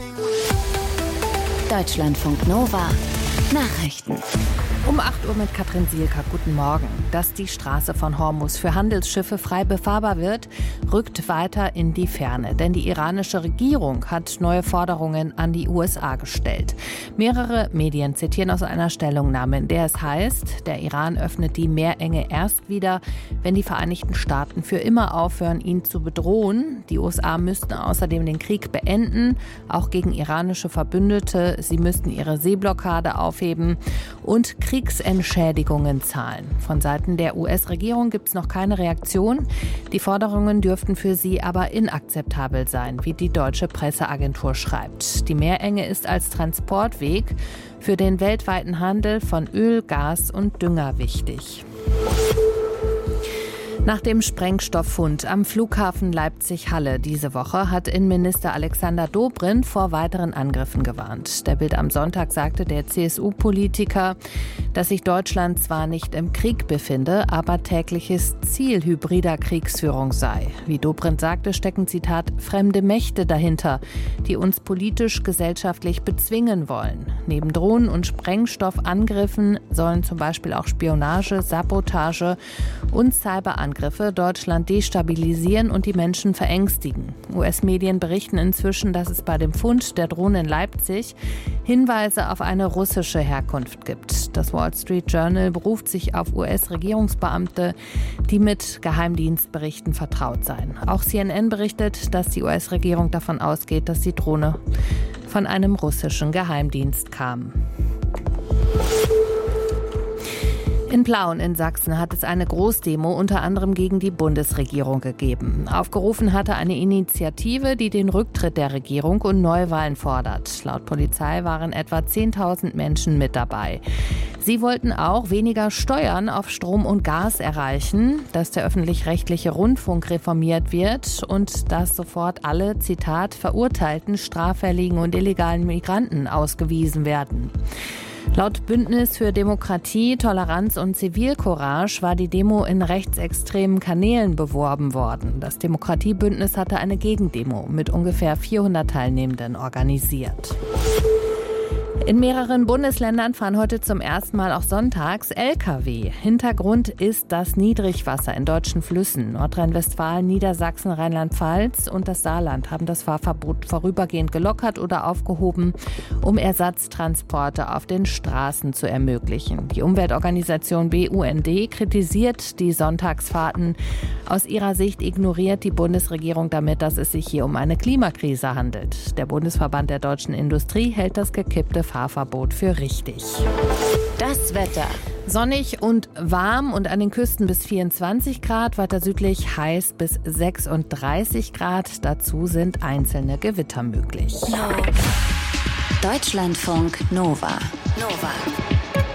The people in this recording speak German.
Deutschlandfunk Nova Nachrichten. Um 8 Uhr mit Katrin Sielka. Guten Morgen. Dass die Straße von Hormuz für Handelsschiffe frei befahrbar wird, rückt weiter in die Ferne. Denn die iranische Regierung hat neue Forderungen an die USA gestellt. Mehrere Medien zitieren aus einer Stellungnahme, in der es heißt, der Iran öffnet die Meerenge erst wieder, wenn die Vereinigten Staaten für immer aufhören, ihn zu bedrohen. Die USA müssten außerdem den Krieg beenden, auch gegen iranische Verbündete. Sie müssten ihre Seeblockade aufheben und Kriegsentschädigungen zahlen. Von Seiten der US-Regierung gibt es noch keine Reaktion. Die Forderungen dürften für sie aber inakzeptabel sein, wie die deutsche Presseagentur schreibt. Die Meerenge ist als Transportweg für den weltweiten Handel von Öl, Gas und Dünger wichtig. Nach dem Sprengstofffund am Flughafen Leipzig-Halle diese Woche hat Innenminister Alexander Dobrindt vor weiteren Angriffen gewarnt. Der Bild am Sonntag sagte der CSU-Politiker, dass sich Deutschland zwar nicht im Krieg befinde, aber tägliches Ziel hybrider Kriegsführung sei. Wie Dobrindt sagte, stecken, Zitat, fremde Mächte dahinter, die uns politisch, gesellschaftlich bezwingen wollen. Neben Drohnen- und Sprengstoffangriffen sollen zum Beispiel auch Spionage, Sabotage und Cyberangriffe Deutschland destabilisieren und die Menschen verängstigen. US-Medien berichten inzwischen, dass es bei dem Fund der Drohne in Leipzig Hinweise auf eine russische Herkunft gibt. Das Wall Street Journal beruft sich auf US-Regierungsbeamte, die mit Geheimdienstberichten vertraut seien. Auch CNN berichtet, dass die US-Regierung davon ausgeht, dass die Drohne von einem russischen Geheimdienst kam. In Plauen in Sachsen hat es eine Großdemo unter anderem gegen die Bundesregierung gegeben. Aufgerufen hatte eine Initiative, die den Rücktritt der Regierung und Neuwahlen fordert. Laut Polizei waren etwa 10.000 Menschen mit dabei. Sie wollten auch weniger Steuern auf Strom und Gas erreichen, dass der öffentlich-rechtliche Rundfunk reformiert wird und dass sofort alle, Zitat, verurteilten, straffälligen und illegalen Migranten ausgewiesen werden. Laut Bündnis für Demokratie, Toleranz und Zivilcourage war die Demo in rechtsextremen Kanälen beworben worden. Das Demokratiebündnis hatte eine Gegendemo mit ungefähr 400 Teilnehmenden organisiert. In mehreren Bundesländern fahren heute zum ersten Mal auch sonntags Lkw. Hintergrund ist das Niedrigwasser in deutschen Flüssen. Nordrhein-Westfalen, Niedersachsen, Rheinland-Pfalz und das Saarland haben das Fahrverbot vorübergehend gelockert oder aufgehoben, um Ersatztransporte auf den Straßen zu ermöglichen. Die Umweltorganisation BUND kritisiert die Sonntagsfahrten. Aus ihrer Sicht ignoriert die Bundesregierung damit, dass es sich hier um eine Klimakrise handelt. Der Bundesverband der deutschen Industrie hält das gekippte Fahrverbot für richtig. Das Wetter. Sonnig und warm und an den Küsten bis 24 Grad, weiter südlich heiß bis 36 Grad. Dazu sind einzelne Gewitter möglich. Deutschlandfunk Nova.